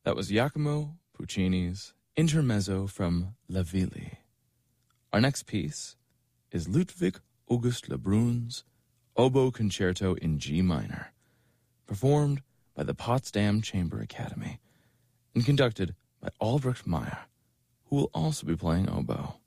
That was Giacomo Puccini's Intermezzo from La Ville. Our next piece is Ludwig August Lebrun's Oboe Concerto in G minor, performed by the Potsdam Chamber Academy and conducted by Albrecht Meyer, who will also be playing oboe.